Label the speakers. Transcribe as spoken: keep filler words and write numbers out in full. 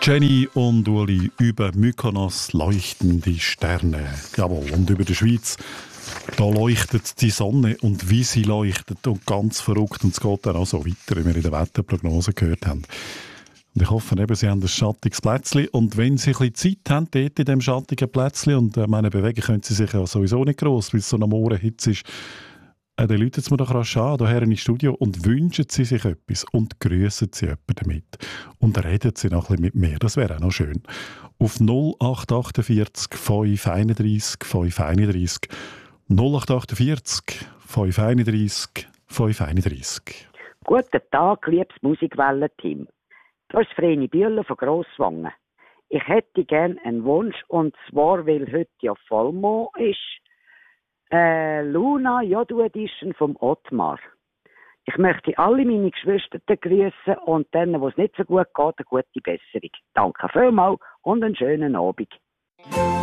Speaker 1: Jenny und Uli, über Mykonos leuchten die Sterne. Jawohl, und über der Schweiz, da leuchtet die Sonne und wie sie leuchtet und ganz verrückt. Und es geht dann auch so weiter, wie wir in der Wetterprognose gehört haben. Und ich hoffe eben, Sie haben ein schattiges Plätzchen. Und wenn Sie ein bisschen Zeit haben, dort in diesem schattigen Plätzchen, und äh, meine, bewegen können Sie sich ja sowieso nicht gross, weil es so eine Mohrenhitze ist, äh, dann rufen Sie mir doch rasch an, hierher ins Studio, und wünschen Sie sich etwas und grüssen Sie jemanden damit. Und reden Sie noch ein bisschen mit mir, das wäre auch noch schön. Auf null acht achtundvierzig fünf einunddreißig fünf einunddreißig null acht achtundvierzig fünf einunddreißig fünf einunddreißig.
Speaker 2: Guten Tag, liebes Musikwellen-Team. Das ist Vreni Bühler von Grosswangen. Ich hätte gerne einen Wunsch, und zwar, weil heute ja Vollmond ist, äh, Luna Jodu Edition vom Ottmar. Ich möchte alle meine Geschwister grüßen und denen, wo es nicht so gut geht, eine gute Besserung. Danke vielmals und einen schönen Abend.